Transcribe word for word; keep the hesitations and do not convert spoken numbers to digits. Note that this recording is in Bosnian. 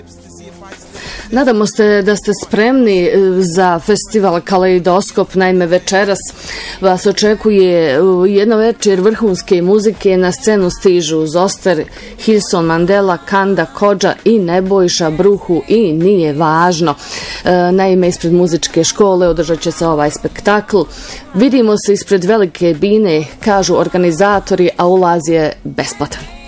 Nadamo se da ste spremni za festival Kaleidoskop. Naime, večeras vas očekuje jedna večer vrhunske muzike. Na scenu stižu Zoster, Hilson Mandela, Kanda Kodža i Nebojša Bruhu i Nije važno. Naime, ispred muzičke škole održat će se ovaj spektakl. Vidimo se ispred velike bine, kažu organizatori, a ulaz je besplatan.